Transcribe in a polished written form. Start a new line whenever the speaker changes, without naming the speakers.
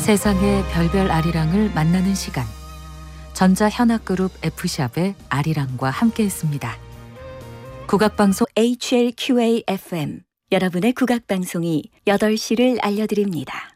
세상의 별별 아리랑을 만나는 시간. 전자현악그룹 F샵의 아리랑과 함께했습니다. 국악방송
HLQA FM 여러분의 국악방송이 8시를 알려드립니다.